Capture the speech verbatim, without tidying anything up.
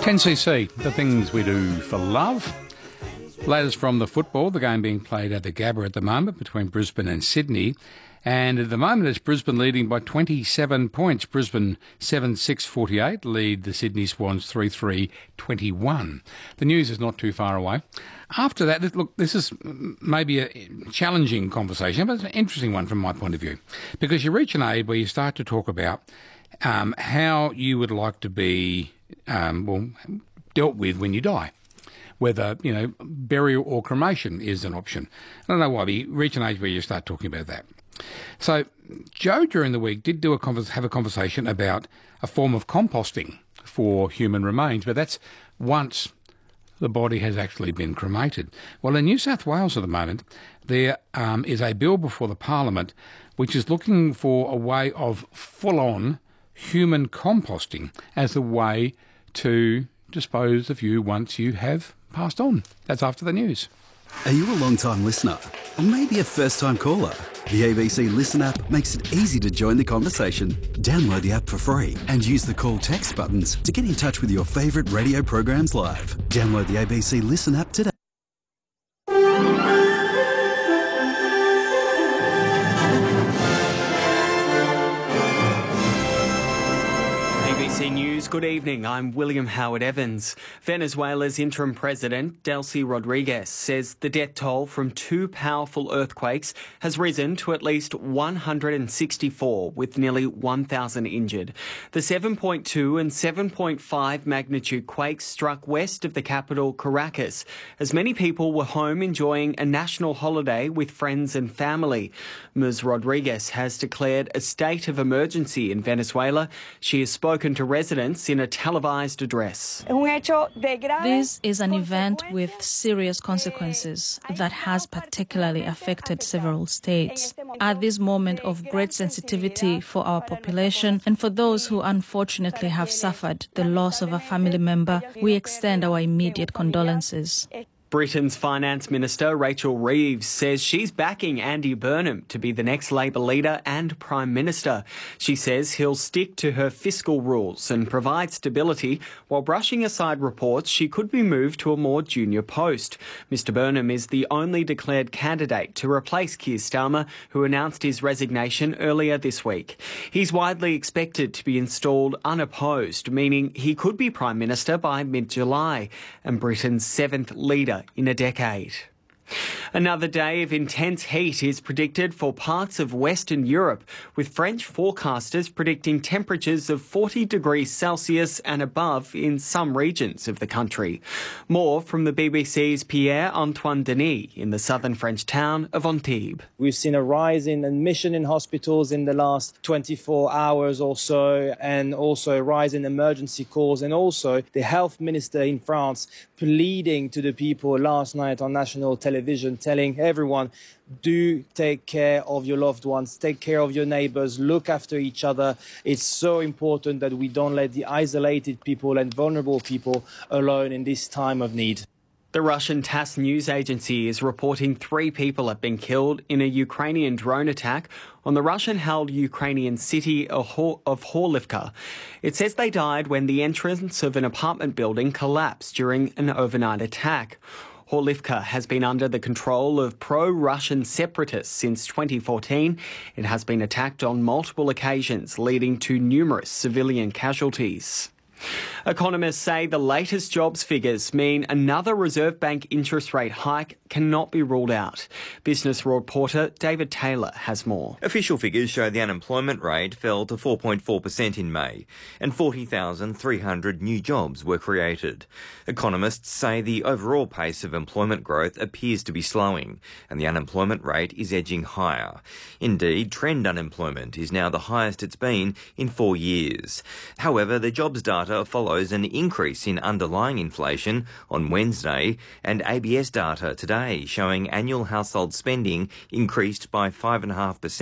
ten C C, the things we do for love. Latest from the football, the game being played at the Gabba at the moment between Brisbane and Sydney. And at the moment it's Brisbane leading by twenty-seven points. Brisbane seven six forty-eight lead the Sydney Swans three three twenty-one. The news is not too far away. After that, look, this is maybe a challenging conversation, but it's an interesting one from my point of view. Because you reach an age where you start to talk about um, how you would like to be um, well dealt with when you die. Whether, you know, burial or cremation is an option. I don't know why, but you reach an age where you start talking about that. So Joe, during the week, did do a convers- have a conversation about a form of composting for human remains, but that's once the body has actually been cremated. Well, in New South Wales at the moment, there um, is a bill before the Parliament which is looking for a way of full-on human composting as a way to dispose of you once you have passed on. That's after the news. Are you a long-time listener? Or maybe a first-time caller? The A B C Listen app makes it easy to join the conversation. Download the app for free and use the call text buttons to get in touch with your favourite radio programs live. Download the A B C Listen app today. News. Good evening. I'm William Howard Evans. Venezuela's interim president, Delcy Rodriguez, says the death toll from two powerful earthquakes has risen to at least one hundred sixty-four, with nearly one thousand injured. The seven point two and seven point five magnitude quakes struck west of the capital, Caracas, as many people were home enjoying a national holiday with friends and family. Miz Rodriguez has declared a state of emergency in Venezuela. She has spoken to residents in a televised address. This is an event with serious consequences that has particularly affected several states. At this moment of great sensitivity for our population and for those who unfortunately have suffered the loss of a family member, we extend our immediate condolences. Britain's Finance Minister Rachel Reeves says she's backing Andy Burnham to be the next Labor leader and Prime Minister. She says he'll stick to her fiscal rules and provide stability while brushing aside reports she could be moved to a more junior post. Mister Burnham is the only declared candidate to replace Keir Starmer, who announced his resignation earlier this week. He's widely expected to be installed unopposed, meaning he could be Prime Minister by mid-July and Britain's seventh leader in a decade. Another day of intense heat is predicted for parts of Western Europe, with French forecasters predicting temperatures of forty degrees Celsius and above in some regions of the country. More from the B B C's Pierre-Antoine Denis in the southern French town of Antibes. We've seen a rise in admission in hospitals in the last twenty-four hours or so, and also a rise in emergency calls, and also the health minister in France pleading to the people last night on national television, telling everyone, do take care of your loved ones, take care of your neighbours, look after each other. It's so important that we don't let the isolated people and vulnerable people alone in this time of need. The Russian TASS news agency is reporting three people have been killed in a Ukrainian drone attack on the Russian-held Ukrainian city of Horlivka. It says they died when the entrance of an apartment building collapsed during an overnight attack. Horlivka has been under the control of pro-Russian separatists since twenty fourteen. It has been attacked on multiple occasions, leading to numerous civilian casualties. Economists say the latest jobs figures mean another Reserve Bank interest rate hike cannot be ruled out. Business reporter David Taylor has more. Official figures show the unemployment rate fell to four point four percent in May and forty thousand three hundred new jobs were created. Economists say the overall pace of employment growth appears to be slowing and the unemployment rate is edging higher. Indeed, trend unemployment is now the highest it's been in four years. However, the jobs data follows an increase in underlying inflation on Wednesday and A B S data today showing annual household spending increased by five point five percent.